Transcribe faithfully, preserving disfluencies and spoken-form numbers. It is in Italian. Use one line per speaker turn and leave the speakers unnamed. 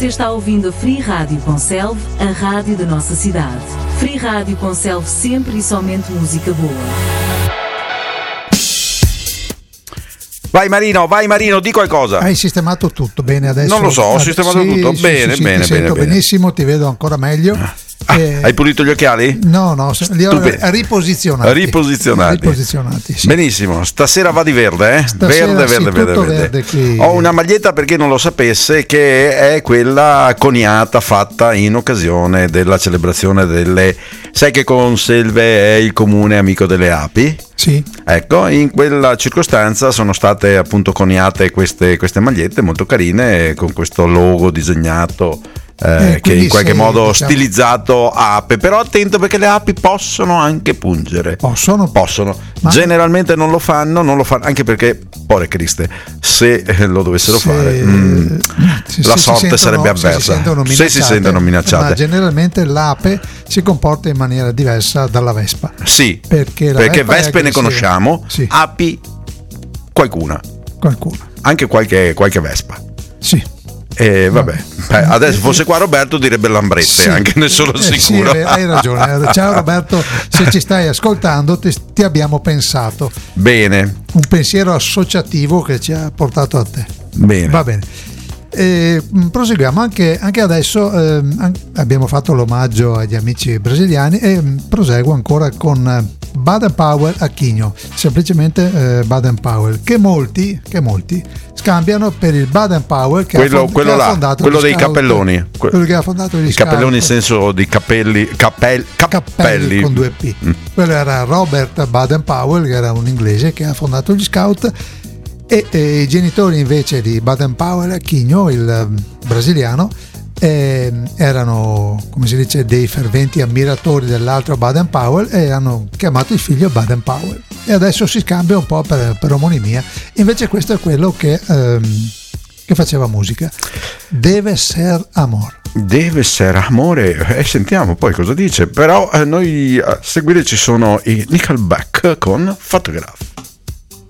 Você está ouvindo a Free Rádio Conselve, a rádio da nossa cidade. Free Rádio Conselve, sempre e somente música boa.
Vai Marino, vai Marino, di qualcosa.
Hai sistemato tutto bene adesso?
Non lo so, ho sistemato
sì,
tutto.
Sì,
bene,
sì,
bene,
ti
bene,
sento
bene.
benissimo, ti vedo ancora meglio.
Ah,
eh,
hai pulito gli occhiali?
No, no, li ho
Stupendo.
riposizionati.
Riposizionati.
Riposizionati, sì.
Benissimo, stasera va di verde, eh?
Stasera
verde,
sì,
verde, verde,
tutto
verde.
verde qui.
Ho una maglietta, per chi non lo sapesse, che è quella coniata fatta in occasione della celebrazione delle... Sai che Conselve è il comune amico delle api?
Sì.
Ecco, in quella circostanza sono state appunto coniate queste, queste magliette molto carine con questo logo disegnato eh,
Eh,
che in qualche
sei,
modo
diciamo,
stilizzato ape, però attento perché le api possono anche pungere.
Possono?
Possono.
Ma-
Generalmente non lo fanno, non lo fanno anche perché, povere Criste, se eh, lo dovessero
Se-
fare, mm,
se-
la
se si
sorte
sentono-
sarebbe
se si
avversa.
sentono
Se si sentono
Ma
minacciate.
generalmente l'ape si comporta in maniera diversa dalla vespa.
Sì,
Perché, la
perché
vespa è
vespe ne
aggressiva.
conosciamo,
Sì,
api qualcuna,
qualcuno.
anche qualche, qualche vespa.
Sì.
E vabbè, beh, adesso fosse qua Roberto direbbe lambrette,
Sì.
anche ne sono
Eh, sì,
sicuro.
hai hai ragione. Ciao Roberto, se ci stai ascoltando ti, ti abbiamo pensato.
Bene,
Un pensiero associativo che ci ha portato a te.
bene.
Va bene. E, mh, proseguiamo anche, anche adesso. ehm, an- abbiamo fatto l'omaggio agli amici brasiliani e mh, proseguo ancora con eh, Baden Powell a Chigno, semplicemente eh, Baden Powell, che molti, che molti scambiano per il Baden Powell che
Quello,
ha, fond-
quello
che ha
là,
fondato
quello
gli
dei
scout,
cappelloni. Que-
quello che ha fondato gli
I cappelloni in
scout.
senso di cappelli, cappel, cappelli.
Cappelli con due P.
Mm.
Quello era Robert Baden Powell, che era un inglese che ha fondato gli scout, e, e i genitori invece di Baden Powell, Chigno, il um, brasiliano, eh, erano, come si dice, dei ferventi ammiratori dell'altro Baden Powell e hanno chiamato il figlio Baden Powell. E adesso si scambia un po' per, per omonimia. Invece questo è quello che, ehm, che faceva musica. Deve ser amor.
Deve essere amore, eh, sentiamo poi cosa dice. Però eh, noi a seguire ci sono i Nickelback con Photograph.